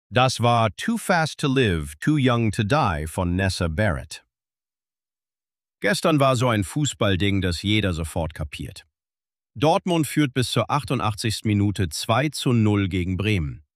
Das war Too Fast to Live, Too Young to Die von Nessa Barrett. Gestern war so ein Fußballding, das jeder sofort kapiert. Dortmund führt bis zur 88. Minute 2:0 gegen Bremen.